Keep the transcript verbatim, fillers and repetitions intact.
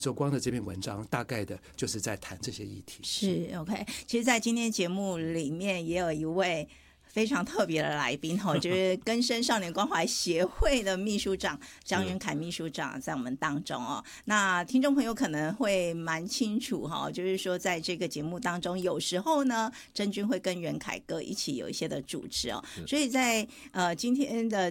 周光的这篇文章大概的就是在谈这些议题。 是 OK。 其实在今天节目里面也有一位非常特别的来宾就是更生少年关怀协会的秘书长张元凯秘书长在我们当中哦。那听众朋友可能会蛮清楚就是说在这个节目当中有时候呢真君会跟元凯哥一起有一些的主持哦，所以在呃今天的